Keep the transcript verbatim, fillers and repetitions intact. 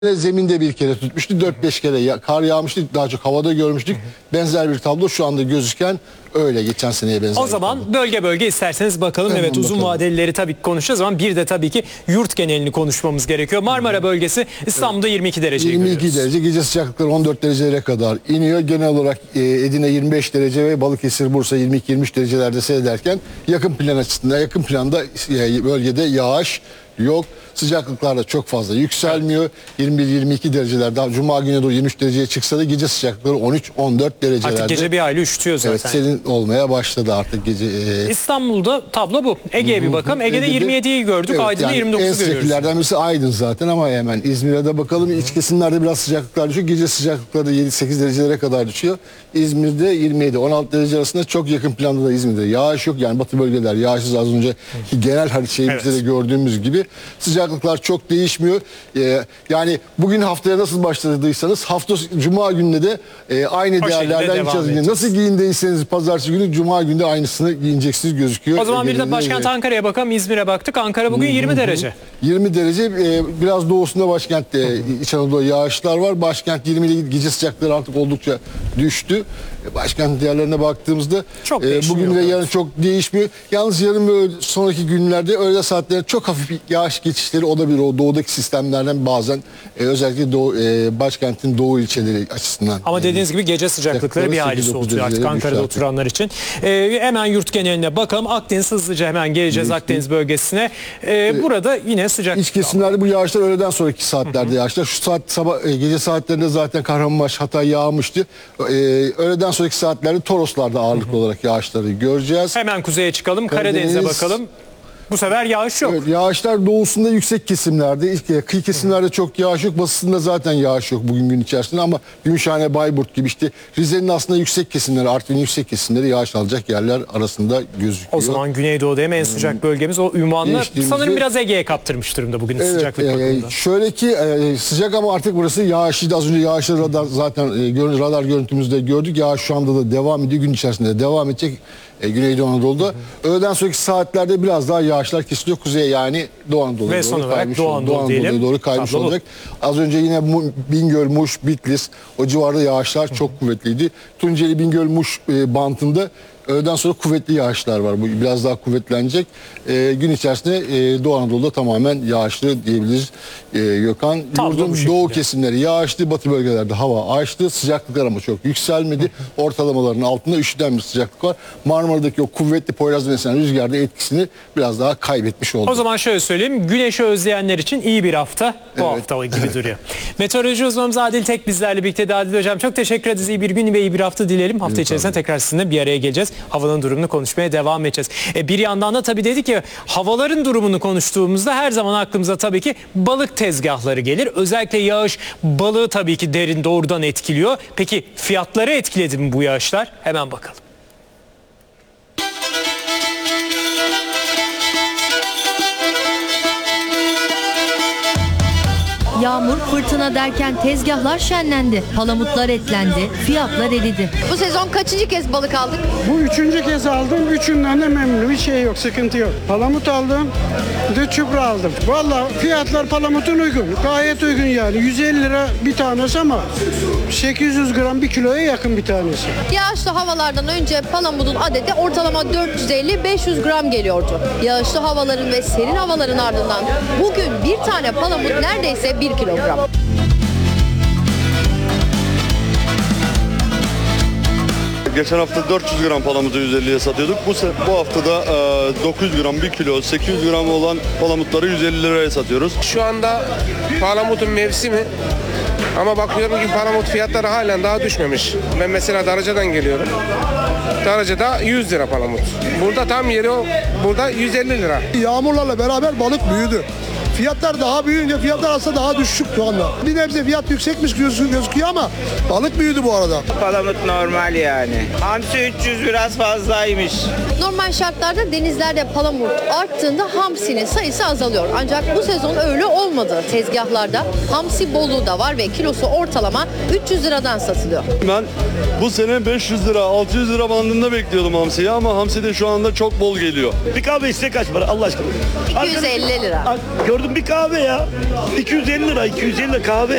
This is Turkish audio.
Zeminde bir kere tutmuştu. dört beş kere ya, kar yağmıştı. Daha çok havada görmüştük. Benzer bir tablo şu anda gözüken öyle. Geçen seneye benzer. O zaman bölge bölge isterseniz bakalım. Hemen evet uzun bakalım. vadelileri tabii ki konuşacağız ama bir de tabii ki yurt genelini konuşmamız gerekiyor. Marmara bölgesi İstanbul'da yirmi iki derece yirmi iki görüyoruz. derece. Gece sıcaklıkları on dört derecelere kadar iniyor. Genel olarak e, Edirne yirmi beş derece ve Balıkesir, Bursa yirmi iki yirmi üç derecelerde seyrederken yakın plan açısından yakın planda e, bölgede yağış yok. Sıcaklıklar da çok fazla yükselmiyor. yirmi bir yirmi iki dereceler. Daha Cuma günü doğru yirmi üç dereceye çıksa da gece sıcaklıkları on üç on dört derecelerde. Artık gece bir hayli üşütüyor zaten. Evet, serin olmaya başladı artık gece. E, İstanbul'da tablo bu. Ege'ye bir bakalım. Ege'de Ege'de- yirmi yediyi gördük. Evet, Aydın'da yani yirmi dokuzu en görüyoruz. sıcaklardan birisi Aydın zaten ama hemen İzmir'e de bakalım. İç kesimlerde biraz sıcaklıklar düşüyor. Gece sıcaklıkları yedi sekiz derecelere kadar düşüyor. İzmir'de yirmi yedi on altı derece arasında, çok yakın planda da İzmir'de yağış yok. Yani batı bölgeler yağışsız, az önce genel şeyimizde Evet. de gördüğümüz gibi. Sıcaklıklar çok değişmiyor. Ee, yani bugün haftaya nasıl başladıysanız hafta Cuma gününe de e, aynı O şekilde değerlerden devam gideceğiz. edeceğiz. Nasıl giyindiyseniz pazartesi günü Cuma günde aynısını giyineceksiniz gözüküyor. O zaman bir de Ege'de başkent de- Ankara'ya bakalım. İzmir'e baktık. Ankara bugün yirmi derece. yirmi derece, e, biraz doğusunda başkentte İç Anadolu yağışlar var. Başkent yirmi ile gece sıcaklıkları artık oldukça düştü. E, Başkent diğerlerine baktığımızda Çok e, değişmiyor bugün ve o kadar. yarın çok değişmiyor. Yalnız yarın ve öğle- sonraki günlerde öğle saatlerinde çok hafif bir yağış geçişleri olabilir. O doğudaki sistemlerden bazen e, özellikle doğu, e, başkentin doğu ilçeleri açısından. Ama e, dediğiniz gibi gece sıcaklıkları bir hayli sekiz dokuz soğutuyor artık derecelere Ankara'da düştü artık. oturanlar için. Ee, hemen yurt geneline bakalım. Akdeniz hızlıca hemen geleceğiz Akdeniz bölgesine. Ee, burada yine sıcak. İç kesimlerde bu yağışlar öğleden sonraki saatlerde yağışlar. Şu saat sabah e, gece saatlerinde zaten Kahramanmaraş, Hatay yağmıştı. Ee, öğleden sonraki saatlerde Toroslar'da ağırlıklı olarak yağışları göreceğiz. Hemen kuzeye çıkalım. Karadeniz'e Karadeniz- bakalım. Bu sefer yağış yok. Evet, yağışlar doğusunda yüksek kesimlerde, ilk e, kıyı kesimlerde çok yağış yok. Batısında zaten yağış yok bugün gün içerisinde ama Gümüşhane, Bayburt gibi işte Rize'nin aslında yüksek kesimleri, Artvin'in yüksek kesimleri yağış alacak yerler arasında gözüküyor. O zaman Güneydoğu'da hem en sıcak bölgemiz o ünvanla Geçtiğimizde- sanırım biraz Ege'ye kaptırmış durumda bugün Evet, sıcaklık e, bakımından. şöyle ki e, sıcak ama artık burası yağışlıydı. Az önce yağışlı radar zaten e, gör- radar görüntümüzde gördük. Yağış şu anda da devam ediyor. Gün içerisinde de devam edecek e, Güneydoğu Anadolu'da. Öğleden sonraki saatlerde biraz daha yağışlar kesiliyor. Kuzeye yani Doğu Anadolu'ya Ve doğru son olarak kaymış, Doğu Doğu Anadolu Anadolu'ya diyelim. doğru kaymış Tablo bu. olacak. Az önce yine Mu- Bingöl, Muş, Bitlis o civarda yağışlar çok kuvvetliydi. Tunceli, Bingöl, Muş e, bantında öğleden sonra kuvvetli yağışlar var. Bu biraz daha kuvvetlenecek. E, gün içerisinde e, Doğu Anadolu'da tamamen yağışlı diyebiliriz e, Gökhan. Tablo bu Yurdun şekilde. doğu kesimleri yağışlı, batı bölgelerde hava açtı. Sıcaklıklar ama çok yükselmedi. Ortalamaların altında üşüden bir sıcaklık var. Marmara'daki o kuvvetli Poyraz mesela rüzgarda etkisini biraz daha kaybetmiş oldu. O zaman şöyle söyleyeyim. Güneşi özleyenler için iyi bir hafta bu Evet. hafta gibi duruyor. Meteoroloji uzmanımız Adil Tek bizlerle birlikte. Adil Hocam çok teşekkür ederiz. İyi bir gün ve iyi bir hafta dileyelim. Hafta içerisinde tekrar sizinle bir araya geleceğiz. Havanın durumunu konuşmaya devam edeceğiz. E, bir yandan da tabii dedik ya havaların durumunu konuştuğumuzda her zaman aklımıza tabii ki balık tezgahları gelir. Özellikle yağış balığı tabii ki derin doğrudan etkiliyor. Peki fiyatları etkiledi mi bu yağışlar? Hemen bakalım. Yağmur, fırtına derken tezgahlar şenlendi, palamutlar etlendi, fiyatlar eridi. Bu sezon kaçıncı kez balık aldık? Bu üçüncü kez aldım. Üçünden de memnunum. Bir şey yok, sıkıntı yok. Palamut aldım. Bir de çupra aldım. Vallahi fiyatlar palamutun uygun. Gayet uygun yani. yüz elli lira bir tanesi ama sekiz yüz gram bir kiloya yakın bir tanesi. Yağışlı havalardan önce palamudun adeti ortalama dört yüz elli beş yüz gram geliyordu. Yağışlı havaların ve serin havaların ardından bugün bir tane palamut neredeyse bir kilogram. Geçen hafta dört yüz gram palamutu yüz elliye satıyorduk. Bu se- bu hafta da e, dokuz yüz gram bir kilo, sekiz yüz gram olan palamutları yüz elli liraya satıyoruz. Şu anda palamutun mevsimi ama bakıyorum ki palamut fiyatları halen daha düşmemiş. Ben mesela Darıca'dan geliyorum. Darıca'da yüz lira palamut. Burada tam yeri o. Burada yüz elli lira. Yağmurlarla beraber balık büyüdü. Fiyatlar daha büyüyünce fiyatlar aslında daha düşük şu anda. Bir nebze fiyat yüksekmiş gözü- gözüküyor ama balık büyüdü bu arada. Palamut normal yani. Hamsi üç yüz biraz fazlaymış. Normal şartlarda denizlerde palamut arttığında hamsinin sayısı azalıyor. Ancak bu sezon öyle olmadı. Tezgahlarda hamsi bolluğu da var ve kilosu ortalama üç yüz liradan satılıyor. Ben bu sene beş yüz lira, altı yüz lira bandında bekliyordum hamsiyi ama hamsi de şu anda çok bol geliyor. Bir kahve iste kaç para Allah aşkına? yüz elli lira. Gördün gördüm bir kahve ya. iki yüz elli lira, iki yüz elli lira kahve.